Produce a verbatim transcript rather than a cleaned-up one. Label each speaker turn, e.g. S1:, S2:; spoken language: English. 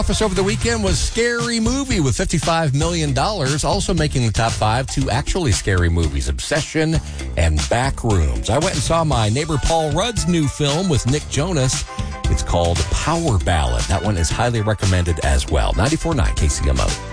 S1: Office over the weekend was Scary Movie with fifty-five million dollars. Also making the top five, two actually scary movies, Obsession and Backrooms. I went and saw my neighbor Paul Rudd's new film with Nick Jonas. It's called Power Ballad. That one is highly recommended as well. ninety-four point nine K C M O.